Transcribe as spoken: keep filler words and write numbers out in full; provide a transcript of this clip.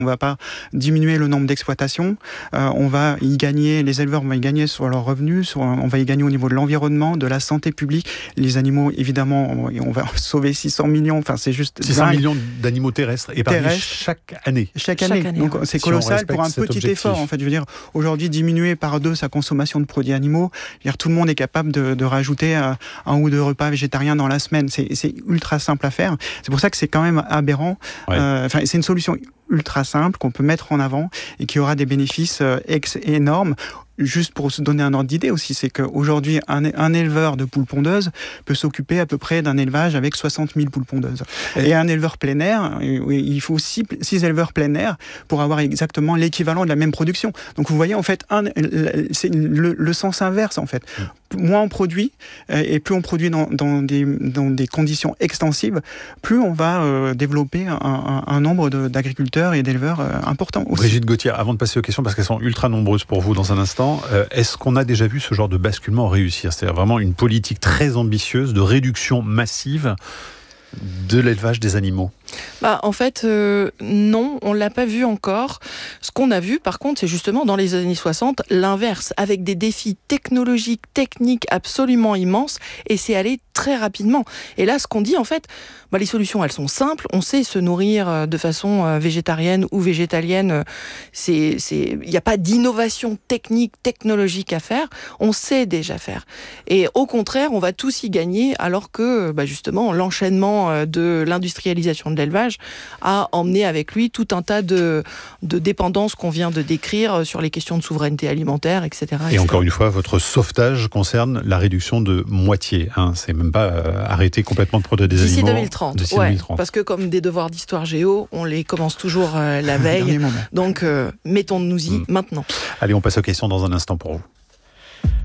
On ne va pas diminuer le nombre d'exploitations. Euh, on va y gagner, les éleveurs vont y gagner sur leurs revenus, sur, on va y gagner au niveau de l'environnement, de la santé publique. Les animaux, évidemment, on, on va sauver six cents millions. Enfin, c'est juste six cents dingue. Millions d'animaux terrestres épargnés Terrestres. chaque année. Chaque année. Chaque année, Donc ouais. c'est Si on colossal respecte pour un cet petit objectif. effort. En fait, je veux dire, aujourd'hui, diminuer par deux sa consommation de produits animaux, je veux dire, tout le monde est capable de, de rajouter euh, un ou deux repas végétariens dans la semaine. C'est, c'est ultra simple à faire. C'est pour ça que c'est quand même aberrant. Ouais. Euh, enfin, c'est une solution ultra simple qu'on peut mettre en avant et qui aura des bénéfices euh, ex- énormes. Juste pour se donner un ordre d'idée aussi, c'est qu'aujourd'hui, un, un éleveur de poules pondeuses peut s'occuper à peu près d'un élevage avec soixante mille poules pondeuses. Et, et un éleveur plein air, il faut six, six éleveurs plein air pour avoir exactement l'équivalent de la même production. Donc vous voyez, en fait, un, c'est le, le sens inverse, en fait. Moins on produit, et plus on produit dans, dans, des, dans des conditions extensives, plus on va euh, développer un, un, un nombre de, d'agriculteurs et d'éleveurs euh, important aussi. Brigitte Gauthier, avant de passer aux questions, parce qu'elles sont ultra nombreuses pour vous dans un instant, euh, est-ce qu'on a déjà vu ce genre de basculement réussir ? C'est-à-dire vraiment une politique très ambitieuse de réduction massive de l'élevage des animaux ? Bah, en fait, euh, non, on ne l'a pas vu encore. Ce qu'on a vu, par contre, c'est justement dans les années soixante, l'inverse, avec des défis technologiques, techniques absolument immenses, et c'est allé très rapidement. Et là, ce qu'on dit, en fait, bah, les solutions, elles sont simples. On sait se nourrir de façon végétarienne ou végétalienne. C'est, c'est... Il n'y a pas d'innovation technique, technologique à faire. On sait déjà faire. Et au contraire, on va tous y gagner, alors que, bah, justement, l'enchaînement de l'industrialisation de l'élevage a emmené avec lui tout un tas de, de dépendances qu'on vient de décrire sur les questions de souveraineté alimentaire, et cetera. Et encore une fois, votre sauvetage concerne la réduction de moitié. Hein. C'est même pas euh, arrêter complètement de produire des D'ici animaux. deux mille trente. D'ici Ouais, deux mille trente. parce que comme des devoirs d'histoire géo, on les commence toujours euh, la veille. Donc, euh, mettons-nous-y mmh. maintenant. Allez, on passe aux questions dans un instant pour vous.